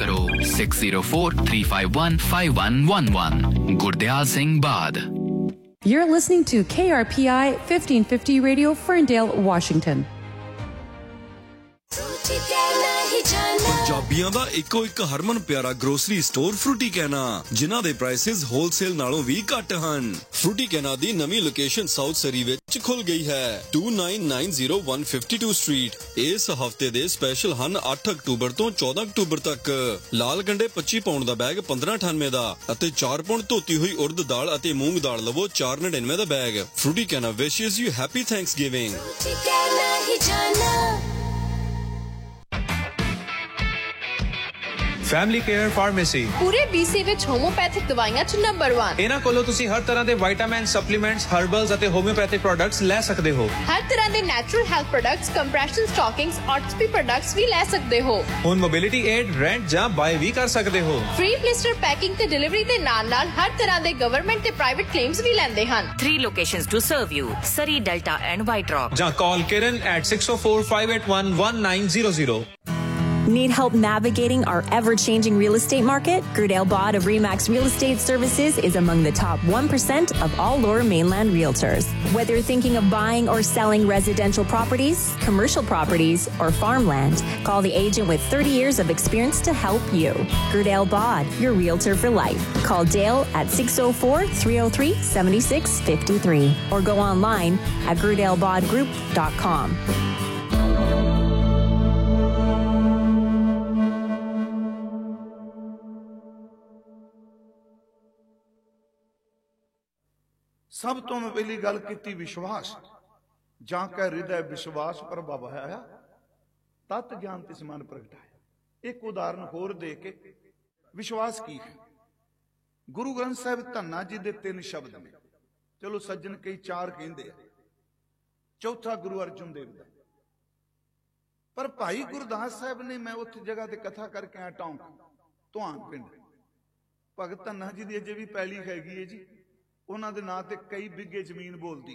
करो 6043515111। गुरदयाल सिंह बाद। You're listening to KRPI 1550 Radio, Ferndale, Washington. ਪੰਜਾਬੀਆਂ ਦਾ ਇੱਕੋ ਇੱਕ ਹਰਮਨ ਪਿਆਰਾ ਗਰੋਸਰੀ ਸਟੋਰ ਫਰੂਟੀ ਕੈਨਾ, ਜਿਨ੍ਹਾਂ ਦੇ ਪ੍ਰਾਈਸਿਸ ਹੋਲਸੇਲ ਨਾਲੋਂ ਵੀ ਘੱਟ ਹਨ। ਫਰੂਟੀ ਕੈਨਾ ਦੀ ਨਵੀਂ ਲੋਕੇਸ਼ਨ ਸਾਊਥ ਸਰੀ ਵਿੱਚ ਖੁੱਲ ਗਈ ਹੈ, 2990 ਸਟਰੀਟ। ਇਸ ਹਫਤੇ ਦੇ ਸਪੈਸ਼ਲ ਹਨ 8 ਅਕਤੂਬਰ ਤੋਂ 14 ਅਕਤੂਬਰ ਤੱਕ। ਲਾਲ ਗੰਡੇ 25 ਪਾਉਂਡ ਦਾ ਬੈਗ 1598 ਦਾ ਅਤੇ 4 ਪਾਉਂਡ ਧੋਤੀ ਹੋਈ ਉੜਦ ਦਾਲ ਅਤੇ ਮੂੰਗ ਦਾਲ ਲਵੋ 499 ਦਾ ਬੈਗ। ਫਰੂਟੀ ਕੈਨਾ ਵਿਸ਼ੇਸ you happy Thanksgiving. Family care pharmacy ਪੂਰੇ BC ਵਿੱਚ ਹੋਮੋਪੈਥਿਕ ਦਵਾਈਆਂ 'ਚ ਨੰਬਰ 1। ਇਹਨਾਂ ਕੋਲੋਂ ਤੁਸੀਂ ਹਰ ਤਰ੍ਹਾਂ ਦੇ ਵਿਟਾਮਿਨ, ਸਪਲੀਮੈਂਟਸ, ਹਰਬਲਸ ਅਤੇ ਹੋਮਿਓਪੈਥਿਕ ਪ੍ਰੋਡਕਟਸ ਲੈ ਸਕਦੇ ਹੋ। ਹਰ ਤਰ੍ਹਾਂ ਦੇ natural health products, compression ਸਟਾਕਿੰਗਸ, ਆਰਥੋਪੀ products ਵੀ ਲੈ ਸਕਦੇ ਹੋ। ਹੁਣ ਮੋਬਿਲਿਟੀ ਏਡ, ਰੈਂਟ ਜਾਂ ਬਾਏ ਵੀ ਕਰ ਸਕਦੇ ਹੋ। ਫ੍ਰੀ ਪਲਿਸਟਰ ਪੈਕਿੰਗ ਤੇ ਡਿਲੀਵਰੀ ਦੇ ਨਾਲ-ਨਾਲ ਹਰ ਤਰ੍ਹਾਂ ਦੇ ਗਵਰਨਮੈਂਟ ਤੇ ਪ੍ਰਾਈਵੇਟ ਕਲੇਮਸ ਵੀ ਲੈਂਦੇ ਹਨ। 3 locations to serve you: Surrey, Delta and White Rock. ਜਾਂ call Kiran at 604-581-1900. Need help navigating our ever-changing real estate market? Gerdale Bod of RE/MAX Real Estate Services is among the top 1% of all Lower Mainland realtors. Whether you're thinking of buying or selling residential properties, commercial properties, or farmland, call the agent with 30 years of experience to help you. Gerdale Bod, your realtor for life. Call Dale at 604-303-7653 or go online at gerdalebodgroup.com. ਸਭ ਤੋਂ ਮੈਂ ਪਹਿਲੀ ਗੱਲ ਕੀਤੀ ਵਿਸ਼ਵਾਸ। ਜਾਂ ਕਹ ਹਿਰਦੈ ਵਿਸ਼ਵਾਸ ਪ੍ਰਭਵ ਹੈ, ਤਤ ਗਿਆਨ ਤਿਸ ਮਨ ਪ੍ਰਗਟਾਇਆ। ਇੱਕ ਉਦਾਹਰਨ ਹੋਰ ਦੇ ਕੇ, ਵਿਸ਼ਵਾਸ ਕੀ ਹੈ? ਗੁਰੂ ਗ੍ਰੰਥ ਸਾਹਿਬ ਧੰਨਾ ਜੀ ਦੇ 3 ਸ਼ਬਦ ਨੇ। ਚਲੋ ਸੱਜਣ ਕਈ 4 ਕਹਿੰਦੇ ਆ, ਚੌਥਾ ਗੁਰੂ ਅਰਜਨ ਦੇਵ ਦਾ। ਪਰ ਭਾਈ ਗੁਰਦਾਸ ਸਾਹਿਬ ਨੇ, ਮੈਂ ਉੱਥੇ ਜਗ੍ਹਾ ਤੇ ਕਥਾ ਕਰਕੇ ਆਇਆ ਟੌਂਕ ਧੁਆਨ ਪਿੰਡ, ਭਗਤ ਧੰਨਾ ਜੀ ਦੀ ਅਜੇ ਵੀ ਪੈਲੀ ਹੈਗੀ ਹੈ ਜੀ। ਉਹਨਾਂ ਦੇ ਨਾਂ ਤੇ ਕਈ ਬਿੱਗੇ ਜ਼ਮੀਨ ਬੋਲਦੀ।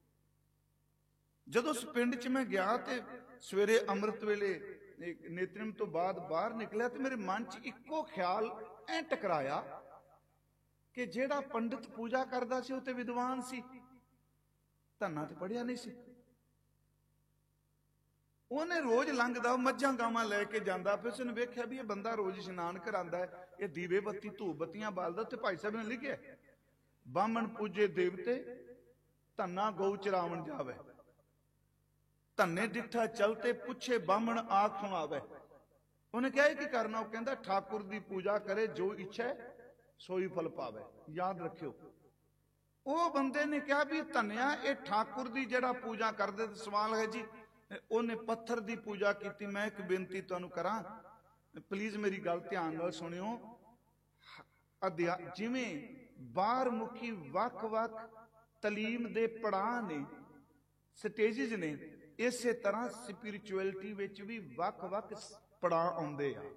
ਜਦੋਂ ਉਸ ਪਿੰਡ 'ਚ ਮੈਂ ਗਿਆ ਤੇ ਸਵੇਰੇ ਅੰਮ੍ਰਿਤ ਵੇਲੇ ਨੇਤਰਮ ਤੋਂ ਬਾਅਦ ਬਾਹਰ ਨਿਕਲਿਆ ਤੇ ਮੇਰੇ ਮਨ 'ਚ ਇੱਕੋ ਖਿਆਲ ਐ ਟਕਰਾਇਆ ਕਿ ਜਿਹੜਾ ਪੰਡਿਤ ਪੂਜਾ ਕਰਦਾ ਸੀ ਉਹ ਤੇ ਵਿਦਵਾਨ ਸੀ, ਧੰਨਾ ਤੇ ਪੜ੍ਹਿਆ ਨਹੀਂ ਸੀ। ਉਹਨੇ ਰੋਜ਼ ਲੰਘਦਾ, ਮੱਝਾਂ ਗਾਵਾਂ ਲੈ ਕੇ ਜਾਂਦਾ, ਫਿਰ ਉਸਨੇ ਵੇਖਿਆ ਵੀ ਇਹ ਬੰਦਾ ਰੋਜ਼ ਇਸ਼ਨਾਨ ਕਰਾਂਦਾ ਹੈ, ਇਹ ਦੀਵੇ ਬੱਤੀ ਧੂਪ ਬੱਤੀਆਂ ਬਾਲਦਾ। ਤੇ ਭਾਈ ਸਾਹਿਬ ਨੇ ਲਿਖਿਆ, ਬਾਹਮਣ ਪੂਜੇ ਦੇਵਤੇ, ਧੰਨਾ ਗਊ ਚਰਾਵਣ ਜਾਵੇ। ਧੰਨੇ ਡਿੱਠਾ ਚਲਤੇ, ਪੁੱਛੇ ਬਾਹਮਣ ਆਖ ਸੁਣਾਵੇ। ਉਹਨੇ ਕਿਹਾ ਕੀ ਕਰਨਾ? ਉਹ ਕਹਿੰਦਾ ਠਾਕੁਰ ਦੀ ਪੂਜਾ ਕਰੇ, ਜੋ ਇੱਛਾ ਸੋਈ ਫਲ ਪਾਵੇ। ਯਾਦ ਰੱਖਿਓ, ਉਹ ਬੰਦੇ ਨੇ ਕਿਹਾ ਵੀ ਧੰਨਿਆ ਇਹ ਠਾਕੁਰ ਦੀ ਜਿਹੜਾ ਪੂਜਾ ਕਰਦੇ। ਤੇ ਸਵਾਲ ਹੈ ਜੀ, ਉਹਨੇ ਪੱਥਰ ਦੀ ਪੂਜਾ ਕੀਤੀ। ਮੈਂ ਇੱਕ ਬੇਨਤੀ ਤੁਹਾਨੂੰ ਕਰਾਂ, ਪਲੀਜ਼ ਮੇਰੀ ਗੱਲ ਧਿਆਨ ਨਾਲ ਸੁਣਿਓ। ਜਿਵੇਂ ਬਾਹਰ ਮੁਖੀ ਵੱਖ-ਵੱਖ ਤਾਲੀਮ ਦੇ ਪੜਾਅ ਨੇ, ਸਟੇਜਿਸ ਨੇ, ਇਸੇ ਤਰ੍ਹਾਂ ਸਪਿਰਿਚੁਅਲਿਟੀ ਵਿੱਚ ਵੀ ਵੱਖ-ਵੱਖ ਪੜਾਅ ਆਉਂਦੇ ਆ।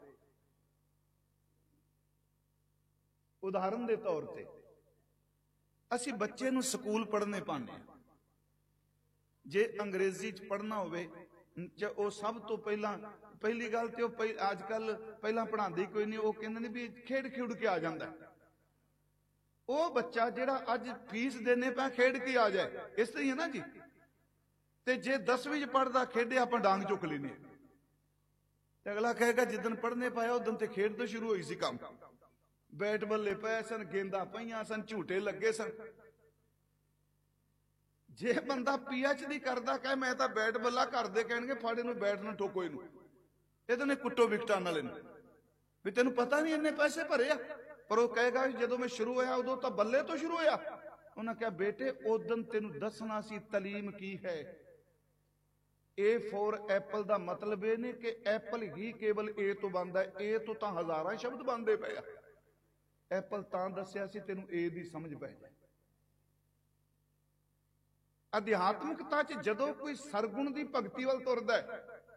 ਉਦਾਹਰਨ ਦੇ ਤੌਰ ਤੇ ਅਸੀਂ ਬੱਚੇ ਨੂੰ ਸਕੂਲ ਪੜ੍ਹਨੇ ਪਾਉਂਦੇ ਹਾਂ। ਜੇ ਅੰਗਰੇਜ਼ੀ 'ਚ ਪੜ੍ਹਨਾ ਹੋਵੇ, ਉਹ ਸਭ ਤੋਂ ਪਹਿਲੀ ਗੱਲ ਤੇ ਉਹ ਅੱਜ ਕੱਲ ਪਹਿਲਾਂ ਪੜ੍ਹਾਉਂਦੇ ਕੋਈ ਨਹੀਂ, ਉਹ ਕਹਿੰਦੇ ਨੇ ਵੀ ਖੇਡ ਕੇ ਆ ਜਾਂਦਾ। ਉਹ ਬੱਚਾ ਜਿਹੜਾ ਅੱਜ ਫੀਸ ਦੇਣੇ ਪਿਆ ਖੇਡ ਕੇ ਆ ਜਾਏ, ਇਸ ਤਰ੍ਹਾਂ ਹੀ ਹੈ ਨਾ ਜੀ। ਤੇ ਜੇ 10ਵੀਂ 'ਚ ਪੜ੍ਹਦਾ ਖੇਡੇ, ਆਪਾਂ ਡਾਂਗ ਚੁੱਕ ਲੈਨੇ। ਤੇ ਅਗਲਾ ਕਹੇਗਾ ਜਿੱਦਣ ਪੜ੍ਹਨੇ ਪਾਇਆ ਉਦੋਂ ਤੇ ਖੇਡ ਤੋਂ ਸ਼ੁਰੂ ਹੋਈ ਸੀ ਕੰਮ। ਬੈਟ ਬੱਲੇ ਪਏ ਸਨ, ਗੇਂਦਾਂ ਪਈਆਂ ਸਨ, ਝੂਟੇ ਲੱਗੇ ਸਨ। ਜੇ ਬੰਦਾ PhD ਕਰਦਾ ਕਹੇ ਮੈਂ ਤਾਂ ਬੈਟ ਬੱਲਾ, ਕਰਦੇ ਕਹਿਣਗੇ ਫੜ ਇਹਨੂੰ, ਬੈਟ ਨੂੰ ਠੋਕੋ, ਇਹਨੂੰ ਇਹਦੇ ਨੇ ਕੁੱਟੋ ਵਿਕਟਾਂ ਨਾਲ ਇਹਨੂੰ, ਵੀ ਤੈਨੂੰ ਪਤਾ ਨਹੀਂ ਇੰਨੇ ਪੈਸੇ ਭਰੇ ਆ। ਪਰ ਉਹ ਕਹੇਗਾ ਜਦੋਂ ਮੈਂ ਸ਼ੁਰੂ ਹੋਇਆ ਉਦੋਂ ਤਾਂ ਬੱਲੇ ਤੋਂ ਸ਼ੁਰੂ ਹੋਇਆ। ਉਹਨਾਂ ਕਿਹਾ ਬੇਟੇ ਉਦੋਂ ਤੈਨੂੰ ਦੱਸਣਾ ਸੀ ਤਾਲੀਮ ਕੀ ਹੈ। A for ਐਪਲ ਦਾ ਮਤਲਬ ਇਹ ਨਹੀਂ ਕਿ ਐਪਲ ਹੀ ਕੇਵਲ A ਤੋਂ ਬਣਦਾ, A ਤੋਂ ਤਾਂ ਹਜ਼ਾਰਾਂ ਸ਼ਬਦ ਬਣਦੇ ਪਏ ਆ। ਐਪਲ ਤਾਂ ਦੱਸਿਆ ਸੀ ਤੈਨੂੰ A ਦੀ ਸਮਝ ਪੈ ਜਾਏ। ਅਧਿਆਤਮਿਕਤਾ 'ਚ ਜਦੋਂ ਕੋਈ ਸਰਗੁਣ ਦੀ ਭਗਤੀ ਵੱਲ ਤੁਰਦਾ ਹੈ,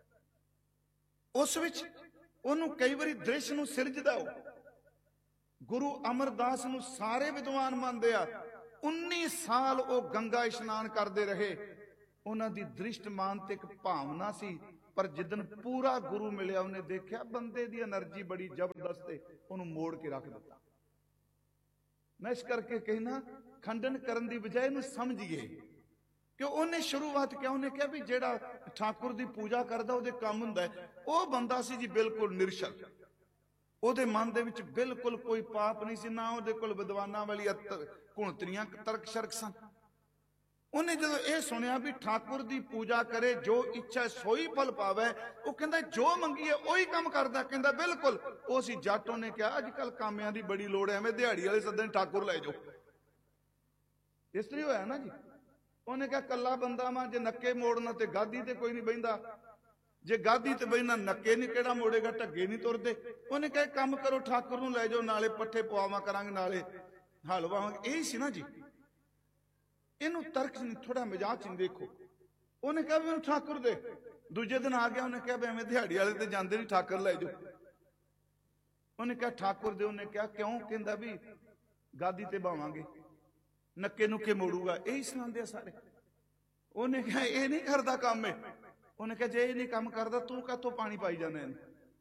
ਉਸ ਵਿੱਚ ਉਹਨੂੰ ਕਈ ਵਾਰੀ ਦ੍ਰਿਸ਼ ਨੂੰ ਸਿਰਜਦਾ। ਗੁਰੂ ਅਮਰਦਾਸ ਨੂੰ ਸਾਰੇ ਵਿਦਵਾਨ ਮੰਨਦੇ ਆ। 19 ਸਾਲ ਉਹ ਗੰਗਾ ਇਸ਼ਨਾਨ ਕਰਦੇ ਰਹੇ। ਉਹਨਾਂ ਦੀ ਦ੍ਰਿਸ਼ਟ ਮਾਨਤਿਕ ਭਾਵਨਾ ਸੀ पर जिदन पूरा गुरु मिलिया उन्हें देखा बंदे दी एनर्जी बड़ी जबरदस्त है, उन्होंने मोड़ के रख दिता। मैं इस करके कहना खंडन करने की बजाय इन्हू समझिए कि उन्हें शुरुआत क्या उन्हें कहा भी जेड़ा ठाकुर की पूजा करता वो काम हुंदा है, वो बंदा सी जी बिल्कुल निरछल, ਉਹਦੇ मन ਦੇ ਵਿੱਚ बिल्कुल कोई पाप नहीं सी, ना ਉਹਦੇ ਕੋਲ ਵਿਦਵਾਨਾਂ ਵਾਲੀ ਘੁਣਤਰੀਆਂ ਤਰਕ ਸ਼ਰਕ ਸਨ। ਉਹਨੇ ਜਦੋਂ ਇਹ ਸੁਣਿਆ ਵੀ ਠਾकुर ਦੀ ਪੂਜਾ ਕਰੇ ਜੋ ਇੱਛਾ ਸੋਈ ਫਲ ਪਾਵੇ, ਉਹ ਕਹਿੰਦਾ ਜੋ ਮੰਗੀਏ ਉਹੀ ਕੰਮ ਕਰਦਾ। ਕਹਿੰਦਾ ਬਿਲਕੁਲ ਉਹ ਸੀ ਜੱਟ। ਉਹਨੇ ਕਿਹਾ ਅੱਜ ਕੱਲ ਕਾਮਿਆਂ ਦੀ ਬੜੀ ਲੋੜ ਹੈ, ਐਵੇਂ ਦਿਹਾੜੀ ਵਾਲੇ ਸੱਦਣ ਠਾकुर ਲੈ ਜਾਓ। ਇਸ ਲਈ ਹੋਇਆ ਨਾ ਜੀ। ਉਹਨੇ ਕਿਹਾ ਕੱਲਾ ਬੰਦਾ ਵਾਂ, ਜੇ ਨੱਕੇ ਮੋੜਨਾ ਤੇ ਗਾਦੀ ਤੇ ਕੋਈ ਨਹੀਂ ਬਹਿੰਦਾ, ਜੇ ਗਾਦੀ ਤੇ ਬਹਿਣਾ ਨੱਕੇ ਨਹੀਂ ਕਿਹੜਾ ਮੋੜੇਗਾ, ਢੱਗੇ ਨਹੀਂ ਤੁਰਦੇ। ਉਹਨੇ ਕਿਹਾ ਕੰਮ ਕਰੋ ਠਾकुर ਨੂੰ ਲੈ ਜਾਓ, ਨਾਲੇ ਪੱਠੇ ਪਵਾਵਾਂ ਕਰਾਂਗੇ, ਨਾਲੇ ਹਲ ਵਾਵਾਂਗੇ। ਇਹੀ ਸੀ ਨਾ ਜੀ। ਇਹਨੂੰ ਤਰਕ ਨਹੀਂ, ਥੋੜਾ ਮਜ਼ਾਕ ਨਹੀਂ ਦੇਖੋ। ਉਹਨੇ ਕਿਹਾ ਵੀ ਮੈਨੂੰ ਠਾकुर ਦੇ। ਦੂਜੇ ਦਿਨ ਆ ਗਿਆ, ਉਹਨੇ ਕਿਹਾ ਵੀ ਐਵੇਂ ਦਿਹਾੜੀ ਵਾਲੇ ਤੇ ਜਾਂਦੇ ਨਹੀਂ, ਠਾकुर ਲੈ ਜਾਓ। ਉਹਨੇ ਕਿਹਾ ਠਾकुर ਦੇ। ਉਹਨੇ ਕਿਹਾ ਕਿਉਂ? ਕਹਿੰਦਾ ਵੀ ਗਾਦੀ ਤੇ ਬਾਵਾਂਗੇ, ਨੱਕੇ ਨੁੱਕੇ ਮੋੜੂਗਾ। ਇਹੀ ਸੁਣਾਉਂਦੇ ਆ ਸਾਰੇ। ਉਹਨੇ ਕਿਹਾ ਇਹ ਨਹੀਂ ਕਰਦਾ ਕੰਮ ਇਹ। ਉਹਨੇ ਕਿਹਾ ਜੇ ਇਹ ਨਹੀਂ ਕੰਮ ਕਰਦਾ ਤੂੰ ਕਾਹਤੋਂ ਪਾਣੀ ਪਾਈ ਜਾਂਦਾ ਇਹਨੂੰ?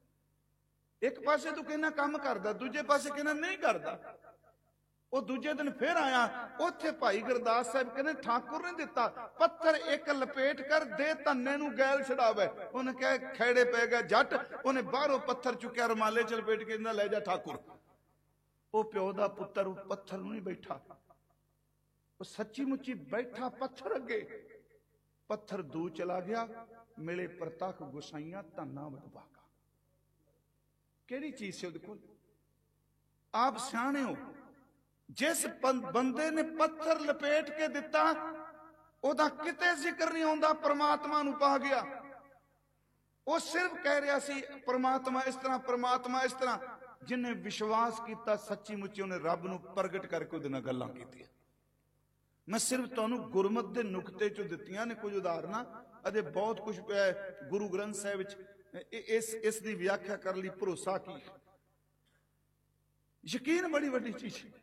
ਇੱਕ ਪਾਸੇ ਤੂੰ ਕਹਿੰਦਾ ਕੰਮ ਕਰਦਾ, ਦੂਜੇ ਪਾਸੇ ਕਹਿੰਦਾ ਨਹੀਂ ਕਰਦਾ। ਉਹ ਦੂਜੇ ਦਿਨ ਫਿਰ ਆਇਆ, ਉੱਥੇ ਭਾਈ ਗੁਰਦਾਸ ਸਾਹਿਬ ਕਹਿੰਦੇ ਠਾकुर ਨੇ ਦਿੱਤਾ ਪੱਥਰ ਇੱਕ ਲਪੇਟ ਕਰ ਦੇ ਧੰਨੇ ਨੂੰ ਗੈਲ ਛਡਾਵੇ। ਉਹਨੇ ਕਿਹਾ ਖੈੜੇ ਪੈ ਗਿਆ ਜੱਟ। ਉਹਨੇ ਬਾਹਰੋਂ ਪੱਥਰ ਚੁੱਕਿਆ, ਰੁਮਾਲੇ ਚ ਲਪੇਟ ਕੇ ਕਹਿੰਦਾ ਲੈ ਜਾ ਠਾकुर। ਉਹ ਪਿਓ ਦਾ ਪੁੱਤਰ ਉਹ ਪੱਥਰ ਨੂੰ ਨਹੀਂ ਬੈਠਾ, ਉਹ ਸੱਚੀ ਮੁੱਚੀ ਬੈਠਾ ਪੱਥਰ ਅੱਗੇ। ਪੱਥਰ ਦੂ ਚਲਾ ਗਿਆ, ਮਿਲੇ ਪ੍ਰਤੱਖ ਗੁਸਾਈਆਂ ਧੰਨਾ ਵਡਭਾਗਾ। ਕਿਹੜੀ ਚੀਜ਼ ਸੀ ਉਹਦੇ ਕੋਲ? ਆਪ ਸਿਆਣੇ ਹੋ। ਜਿਸ ਬੰਦੇ ਨੇ ਪੱਥਰ ਲਪੇਟ ਕੇ ਦਿੱਤਾ ਉਹਦਾ ਕਿਤੇ ਜ਼ਿਕਰ ਨਹੀਂ ਆਉਂਦਾ, ਪਰਮਾਤਮਾ ਨੂੰ ਪਾ ਗਿਆ। ਉਹ ਸਿਰਫ ਕਹਿ ਰਿਹਾ ਸੀ ਪਰਮਾਤਮਾ ਇਸ ਤਰ੍ਹਾਂ, ਪਰਮਾਤਮਾ ਇਸ ਤਰ੍ਹਾਂ। ਜਿਹਨੇ ਵਿਸ਼ਵਾਸ ਕੀਤਾ ਸੱਚੀ ਮੁੱਚੀ ਉਹਨੇ ਰੱਬ ਨੂੰ ਪ੍ਰਗਟ ਕਰਕੇ ਉਹਦੇ ਨਾਲ ਗੱਲਾਂ ਕੀਤੀਆਂ। ਮੈਂ ਸਿਰਫ ਤੁਹਾਨੂੰ ਗੁਰਮਤ ਦੇ ਨੁਕਤੇ ਚੋਂ ਦਿੱਤੀਆਂ ਨੇ ਕੁਝ ਉਦਾਹਰਨਾਂ, ਅਤੇ ਬਹੁਤ ਕੁਝ ਪਿਆ ਹੈ ਗੁਰੂ ਗ੍ਰੰਥ ਸਾਹਿਬ ਵਿੱਚ। ਇਸ ਦੀ ਵਿਆਖਿਆ ਕਰਨ ਲਈ ਭਰੋਸਾ ਕੀ? ਯਕੀਨ ਬੜੀ ਵੱਡੀ ਚੀਜ਼ ਹੈ।